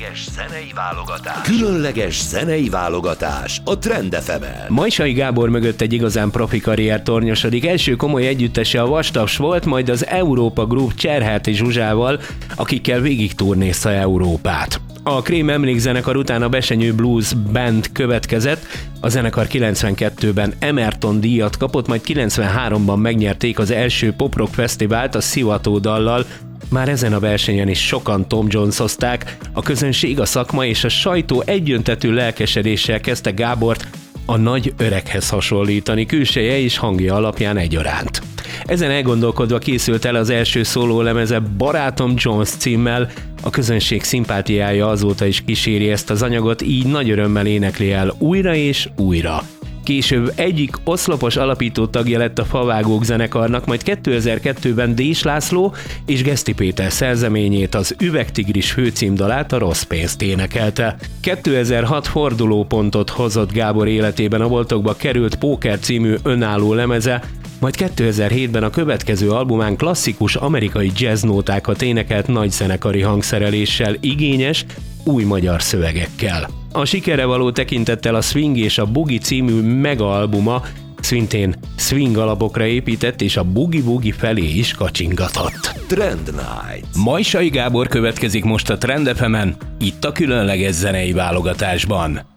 Különleges zenei válogatás a Trend FM-en. Majsai Gábor mögött egy igazán profi karrier tornyosodik. Első komoly együttese a Vastaps volt, majd az Európa Group Cserháti Zsuzsával, akikkel végig turnézta Európát. A Krém emlékzenekar után a Besenyő Blues Band következett, a zenekar 92-ben Emerton díjat kapott, majd 93-ban megnyerték az első poprock fesztivált a Szivató dallal. Már ezen a versenyen is sokan Tom Jones-ozták, a közönség, a szakma és a sajtó egyöntetű lelkesedéssel kezdte Gábort a nagy öreghez hasonlítani, külseje és hangja alapján egyaránt. Ezen elgondolkodva készült el az első szólólemeze Barátom Jones címmel, a közönség szimpátiája azóta is kíséri ezt az anyagot, így nagy örömmel énekli el újra és újra. Később egyik oszlopos alapító tagja lett a Favágók zenekarnak, majd 2002-ben Dés László és Geszti Péter szerzeményét, az Üvegtigris főcímdalát, a Rossz pénzt énekelte. 2006 fordulópontot hozott Gábor életében a boltokba került Póker című önálló lemeze, majd 2007-ben a következő albumán klasszikus amerikai jazznótákat énekelt nagy zenekari hangszereléssel, igényes, új magyar szövegekkel. A sikerre való tekintettel a Swing és a Boogie című megaalbuma szintén swing alapokra épített, és a boogie felé is kacsingatott. Trend Night. Majsai Gábor következik most a Trend FM-en, itt a különleges zenei válogatásban.